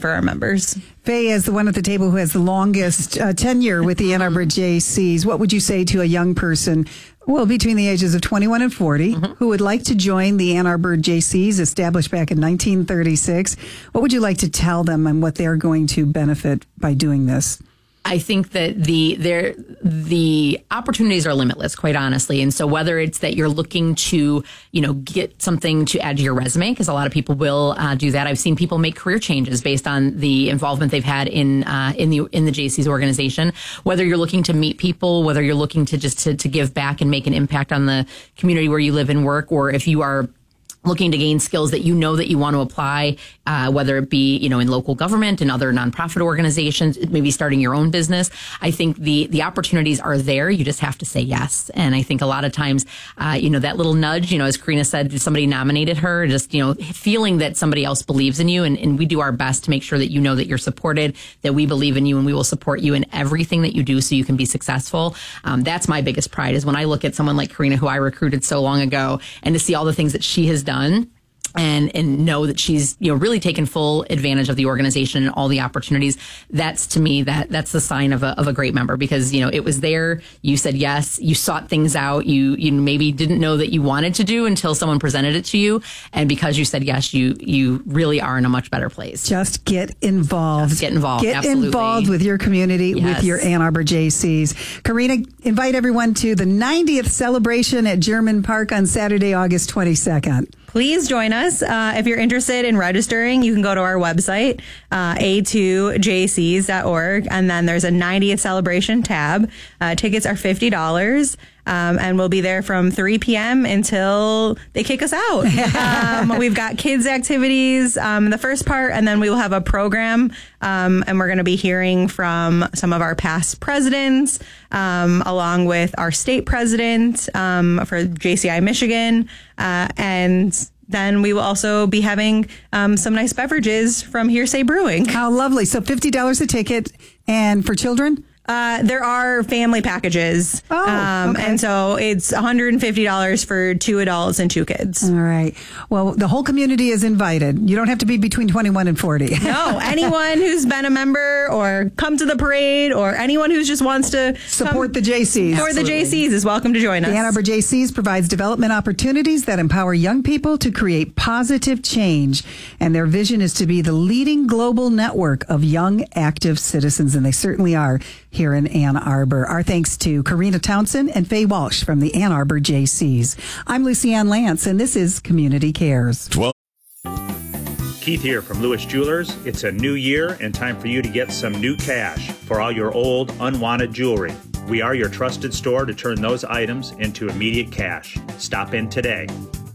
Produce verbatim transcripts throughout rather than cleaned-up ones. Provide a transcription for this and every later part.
for our members. Faye is the one at the table who has the longest uh, tenure with the Ann Arbor J Cs. What would you say to a young person, well, between the ages of twenty-one and forty, mm-hmm. who would like to join the Ann Arbor J Cs, established back in nineteen thirty-six? What would you like to tell them and what they're going to benefit by doing this? I think that the there the opportunities are limitless, quite honestly. And so whether it's that you're looking to, you know, get something to add to your resume, because a lot of people will uh, do that. I've seen people make career changes based on the involvement they've had in uh, in the in the J C's organization. Whether you're looking to meet people, whether you're looking to just to, to give back and make an impact on the community where you live and work, or if you are looking to gain skills that you know that you want to apply, uh, whether it be, you know, in local government and other nonprofit organizations, maybe starting your own business. I think the, the opportunities are there. You just have to say yes. And I think a lot of times, uh, you know, that little nudge, you know, as Karina said, somebody nominated her, just, you know, feeling that somebody else believes in you. And, and we do our best to make sure that you know that you're supported, that we believe in you, and we will support you in everything that you do so you can be successful. Um, that's my biggest pride, is when I look at someone like Karina, who I recruited so long ago, and to see all the things that she has done and and know that she's, you know, really taken full advantage of the organization and all the opportunities. That's, to me, that that's the sign of a of a great member, because, you know, it was there. You said yes. You sought things out. You you maybe didn't know that you wanted to do until someone presented it to you, and because you said yes, you you really are in a much better place. Just get involved. Just get involved. Get Absolutely. involved with your community, Yes. with your Ann Arbor J Cs. Karina, invite everyone to the ninetieth celebration at German Park on Saturday, August twenty-second. Please join us. Uh, if you're interested in registering, you can go to our website, uh, a two j c s dot org, and then there's a ninetieth celebration tab. Uh, tickets are fifty dollars. Um, and we'll be there from three p.m. until they kick us out. Um, we've got kids activities, um, the first part, and then we will have a program. Um, and we're going to be hearing from some of our past presidents, um, along with our state president, um, for J C I Michigan. Uh, and then we will also be having, um, some nice beverages from Hearsay Brewing. How lovely. So fifty dollars a ticket. And for children? Uh, there are family packages. Oh, um, okay. And so it's one hundred fifty dollars for two adults and two kids. All right. Well, the whole community is invited. You don't have to be between twenty-one and forty. No, anyone who's been a member or come to the parade, or anyone who just wants to Support the J Cs. support the J Cs is welcome to join us. The Ann Arbor J Cs provides development opportunities that empower young people to create positive change. And their vision is to be the leading global network of young, active citizens. And they certainly are here in Ann Arbor. Our thanks to Karina Townsend and Faye Walsh from the Ann Arbor J Cs. I'm Lucy Ann Lance, and this is Community Cares. twelve Keith here from Lewis Jewelers. It's a new year and time for you to get some new cash for all your old, unwanted jewelry. We are your trusted store to turn those items into immediate cash. Stop in today.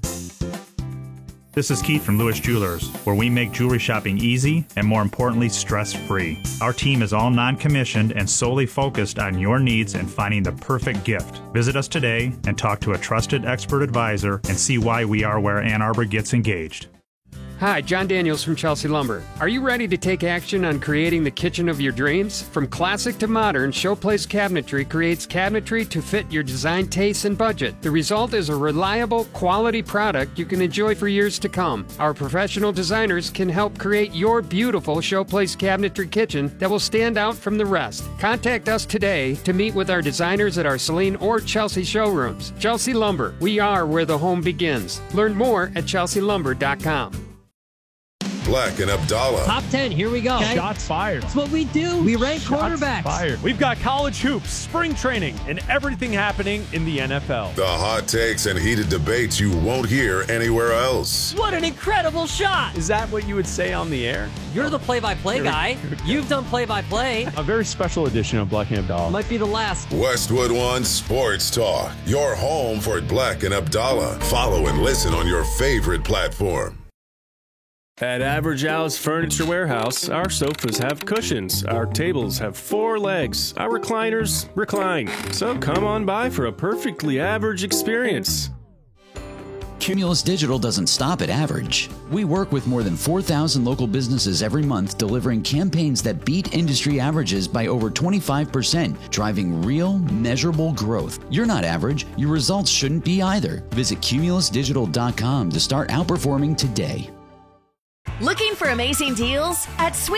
This is Keith from Lewis Jewelers, where we make jewelry shopping easy and, more importantly, stress-free. Our team is all non-commissioned and solely focused on your needs and finding the perfect gift. Visit us today and talk to a trusted expert advisor and see why we are where Ann Arbor gets engaged. Hi, John Daniels from Chelsea Lumber. Are you ready to take action on creating the kitchen of your dreams? From classic to modern, Showplace Cabinetry creates cabinetry to fit your design tastes and budget. The result is a reliable, quality product you can enjoy for years to come. Our professional designers can help create your beautiful Showplace Cabinetry kitchen that will stand out from the rest. Contact us today to meet with our designers at our Saline or Chelsea showrooms. Chelsea Lumber, we are where the home begins. Learn more at chelsea lumber dot com. Black and Abdallah. Top ten, here we go. Okay. Shots fired. That's what we do. We rank Shots quarterbacks. Fired. We've got college hoops, spring training, and everything happening in the N F L. The hot takes and heated debates you won't hear anywhere else. What an incredible shot. Is that what you would say on the air? You're the play-by-play guy. You've done play-by-play. A very special edition of Black and Abdallah. Might be the last. Westwood One Sports Talk. Your home for Black and Abdallah. Follow and listen on your favorite platform. At Average House Furniture Warehouse, our sofas have cushions, our tables have four legs, our recliners recline. So come on by for a perfectly average experience. Cumulus Digital doesn't stop at average. We work with more than four thousand local businesses every month, delivering campaigns that beat industry averages by over twenty-five percent, driving real, measurable growth. You're not average. Your results shouldn't be either. Visit cumulus digital dot com to start outperforming today. Looking for amazing deals? At Sweet